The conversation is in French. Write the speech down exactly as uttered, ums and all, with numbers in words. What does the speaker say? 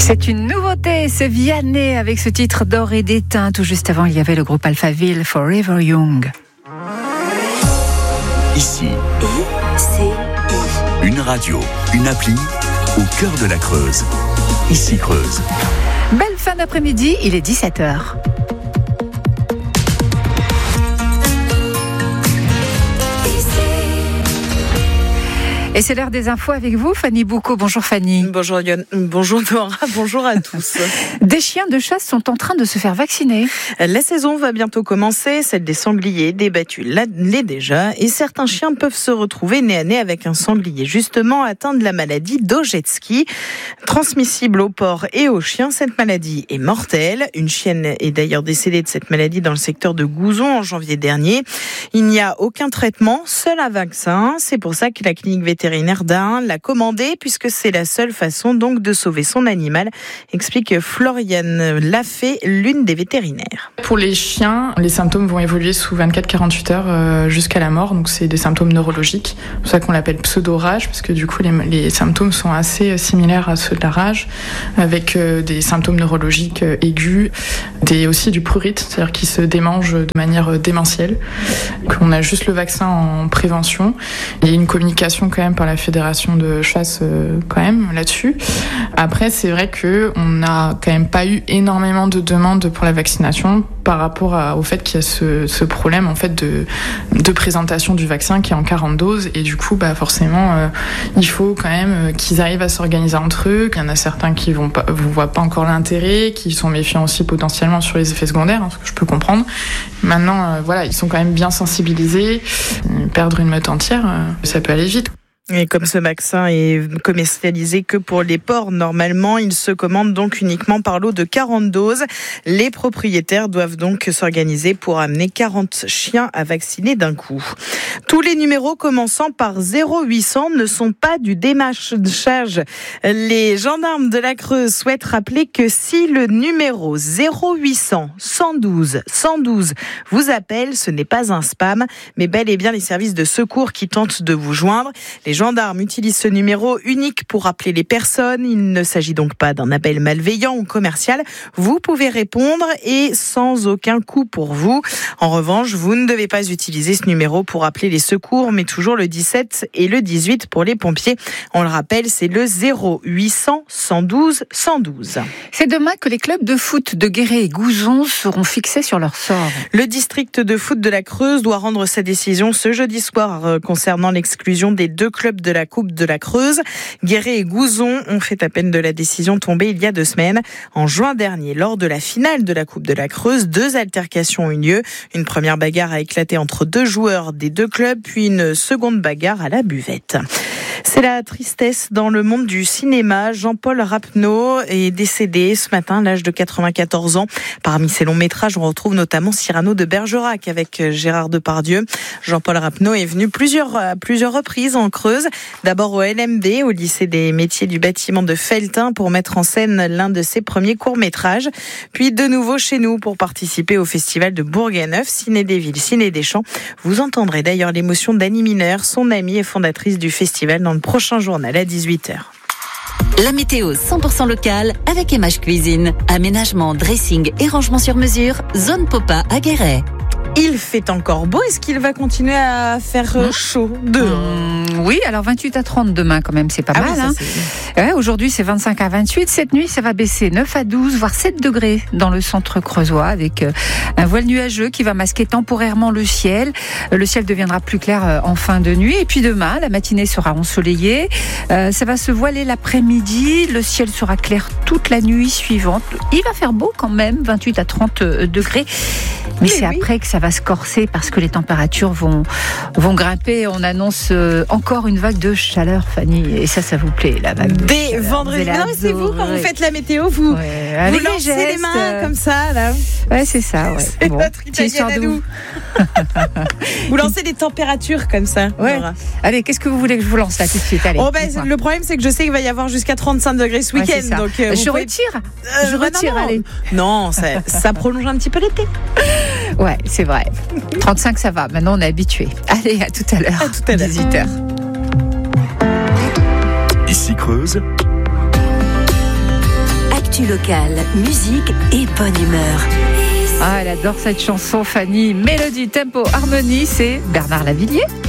C'est une nouveauté, c'est Vianney avec ce titre d'or et d'étain. Tout juste avant, il y avait le groupe Alphaville, Forever Young. Ici, I C I. Une radio, une appli au cœur de la Creuse. Ici Creuse. Belle fin d'après-midi, il est dix-sept heures. Et c'est l'heure des infos avec vous, Fanny Boucaud. Bonjour Fanny. Bonjour Lyon. Bonjour Nora. Bonjour à tous. Des chiens de chasse sont en train de se faire vacciner. La saison va bientôt commencer. Celle des sangliers, des battus l'est déjà. Et certains chiens peuvent se retrouver nez à nez avec un sanglier, justement atteint de la maladie d'Ojetski. Transmissible aux porcs et aux chiens, cette maladie est mortelle. Une chienne est d'ailleurs décédée de cette maladie dans le secteur de Gouzon en janvier dernier. Il n'y a aucun traitement, seul un vaccin. C'est pour ça que la clinique vétérinaire d'Ain l'a commandé, puisque c'est la seule façon donc de sauver son animal, explique Floriane Lafay, l'une des vétérinaires. Pour les chiens, les symptômes vont évoluer sous vingt-quatre à quarante-huit heures jusqu'à la mort, donc c'est des symptômes neurologiques. C'est pour ça qu'on l'appelle pseudo-rage, parce que du coup les, les symptômes sont assez similaires à ceux de la rage, avec des symptômes neurologiques aigus, des, aussi du prurite, c'est-à-dire qui se démangent de manière démentielle. On a juste le vaccin en prévention. Il y a une communication quand même par la fédération de chasse euh, quand même là-dessus. Après, c'est vrai que on n'a quand même pas eu énormément de demandes pour la vaccination par rapport à, au fait qu'il y a ce, ce problème en fait de, de présentation du vaccin qui est en quarante doses, et du coup bah forcément euh, il faut quand même euh, qu'ils arrivent à s'organiser entre eux. Il y en a certains qui vont pas, vous voient pas encore l'intérêt, qui sont méfiants aussi potentiellement sur les effets secondaires, hein, ce que je peux comprendre. Maintenant euh, voilà, ils sont quand même bien sensibilisés. Perdre une meute entière, euh, ça peut aller vite. Et comme ce vaccin est commercialisé que pour les porcs, normalement, il se commande donc uniquement par lot de quarante doses. Les propriétaires doivent donc s'organiser pour amener quarante chiens à vacciner d'un coup. Tous les numéros commençant par zéro huit cents ne sont pas du démarchage. Les gendarmes de la Creuse souhaitent rappeler que si le numéro zéro huit cents cent douze cent douze vous appelle, ce n'est pas un spam, mais bel et bien les services de secours qui tentent de vous joindre. Les gendarmes utilisent ce numéro unique pour appeler les personnes. Il ne s'agit donc pas d'un appel malveillant ou commercial. Vous pouvez répondre et sans aucun coût pour vous. En revanche, vous ne devez pas utiliser ce numéro pour appeler les secours, mais toujours le dix-sept et le dix-huit pour les pompiers. On le rappelle, c'est le zéro huit cents cent douze cent douze. C'est demain que les clubs de foot de Guéret et Gouzon seront fixés sur leur sort. Le district de foot de la Creuse doit rendre sa décision ce jeudi soir concernant l'exclusion des deux clubs de la Coupe de la Creuse. Guéret et Gouzon ont fait à peine de la décision tombée il y a deux semaines. En juin dernier, lors de la finale de la Coupe de la Creuse, deux altercations ont eu lieu. Une première bagarre a éclaté entre deux joueurs des deux clubs, puis une seconde bagarre à la buvette. C'est la tristesse dans le monde du cinéma. Jean-Paul Rapneau est décédé ce matin à l'âge de quatre-vingt-quatorze ans. Parmi ses longs métrages, on retrouve notamment Cyrano de Bergerac avec Gérard Depardieu. Jean-Paul Rapneau est venu plusieurs, à plusieurs reprises en Creuse. D'abord au L M D, au lycée des métiers du bâtiment de Felletin, pour mettre en scène l'un de ses premiers courts-métrages. Puis de nouveau chez nous pour participer au festival de Bourg-et-Neuf, Ciné des Villes, Ciné des Champs. Vous entendrez d'ailleurs l'émotion d'Annie Mineur, son amie et fondatrice du festival, dans le prochain journal à dix-huit heures. La météo cent pour cent locale avec M H Cuisine. Aménagement, dressing et rangement sur mesure. Zone Popa à Guéret. Il fait encore beau. Est-ce qu'il va continuer à faire mmh. chaud dehors mmh, Oui, alors vingt-huit à trente demain quand même, c'est pas ah mal. Oui, ça, hein. c'est... Ouais, aujourd'hui, c'est vingt-cinq à vingt-huit. Cette nuit, ça va baisser neuf à douze, voire sept degrés dans le centre creusois, avec un voile nuageux qui va masquer temporairement le ciel. Le ciel deviendra plus clair en fin de nuit. Et puis demain, la matinée sera ensoleillée. Euh, ça va se voiler l'après-midi. Le ciel sera clair toute la nuit suivante. Il va faire beau quand même, vingt-huit à trente degrés. Mais oui, c'est oui. après que ça va se corser parce que les températures vont, vont grimper. On annonce encore une vague de chaleur, Fanny. Et ça, ça vous plaît, la vague de Dès chaleur. vendredi. Non, mais c'est vous, quand vous faites la météo, vous, ouais, vous lancez les, les mains euh... comme ça, là. Ouais, c'est ça. Ouais. C'est bon, notre italienne à nous. Vous lancez des températures comme ça. Ouais. Allez, qu'est-ce que vous voulez que je vous lance là tout de suite? Allez, oh, ben, le problème, c'est que je sais qu'il va y avoir jusqu'à trente-cinq degrés ce week-end. Ouais, donc, euh, je pouvez... retire. Euh, je retire, non, non. allez. Non, ça, ça prolonge un petit peu l'été. Ouais, c'est vrai. trente-cinq, ça va. Maintenant, on est habitué. Allez, à tout à l'heure. À tout à l'heure. dix-huit heures. Ici Creuse. Actu locale, musique et bonne humeur. Ah, elle adore cette chanson, Fanny. Mélodie, tempo, harmonie, c'est Bernard Lavilliers.